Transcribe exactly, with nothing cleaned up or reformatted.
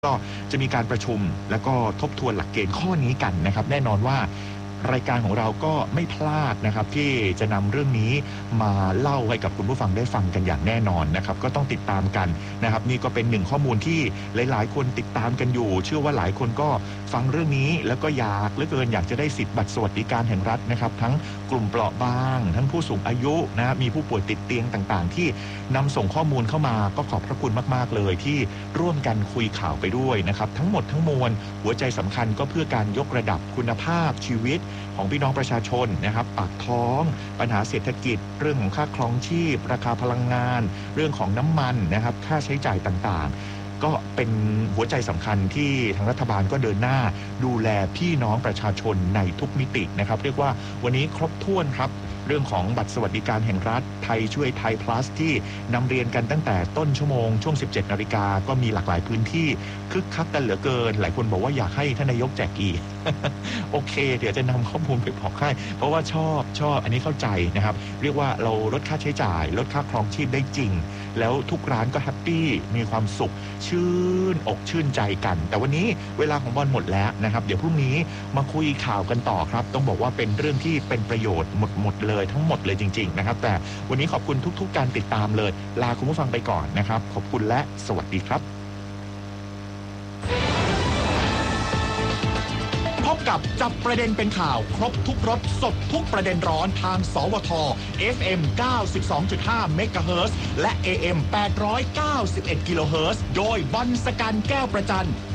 ก็จะมีการประชุมแล้วก็ทบทวนหลักเกณฑ์ข้อนี้กันนะครับแน่นอนว่ารายการของเราก็ไม่พลาดนะครับที่จะนำเรื่องนี้มาเล่าให้กับคุณผู้ฟังได้ฟังกันอย่างแน่นอนนะครับก็ต้องติดตามกันนะครับนี่ก็เป็นหนึ่งข้อมูลที่หลายๆคนติดตามกันอยู่เชื่อว่าหลายคนก็ฟังเรื่องนี้แล้วก็อยากเหลือเกินอยากจะได้สิทธิ์บัตรสวัสดิการแห่งรัฐนะครับทั้งกลุ่มเปราะบางทั้งผู้สูงอายุนะมีผู้ป่วยติดเตียงต่างๆที่นำส่งข้อมูลเข้ามาก็ขอบพระคุณมากๆเลยที่ร่วมกันคุยข่าวไปด้วยนะครับทั้งหมดทั้งมวลหัวใจสำคัญก็เพื่อการยกระดับคุณภาพชีวิตของพี่น้องประชาชนนะครับปากท้องปัญหาเศรษฐกิจเรื่องของค่าครองชีพราคาพลังงานเรื่องของน้ำมันนะครับค่าใช้จ่ายต่างๆก็เป็นหัวใจสำคัญที่ทางรัฐบาลก็เดินหน้าดูแลพี่น้องประชาชนในทุกมิตินะครับเรียกว่าวันนี้ครบถ้วนครับเรื่องของบัตรสวัสดิการแห่งรัฐไทยช่วยไทย plus ที่นำเรียนกันตั้งแต่ต้นชั่วโมงช่วง สิบเจ็ดนาฬิกาก็มีหลากหลายพื้นที่คึกคักกันเหลือเกินหลายคนบอกว่าอยากให้ท่านนายกแจกอีก โอเคเดี๋ยวจะนำข้อมูลไปบอกให้เพราะว่าชอบชอบอันนี้เข้าใจนะครับเรียกว่าเราลดค่าใช้จ่ายลดค่าครองชีพได้จริงแล้วทุกร้านก็แฮปปี้มีความสุขชื่นอกชื่นใจกันแต่วันนี้เวลาของบอลหมดแล้วนะครับเดี๋ยวพรุ่งนี้มาคุยข่าวกันต่อครับต้องบอกว่าเป็นเรื่องที่เป็นประโยชน์หมดหมดเลยทั้งหมดเลยจริงๆนะครับแต่วันนี้ขอบคุณทุกๆการติดตามเลยลาคุณผู้ฟังไปก่อนนะครับขอบคุณและสวัสดีครับพบกับจับประเด็นเป็นข่าวครบทุกรสสดทุกประเด็นร้อนทางสวท เอฟ เอ็ม เก้าสิบสองจุดห้า เมกะเฮิรตซ์และ เอ เอ็ม แปดร้อยเก้าสิบเอ็ด กิโลเฮิรตซ์โดยบอลสกันแก้วประจัน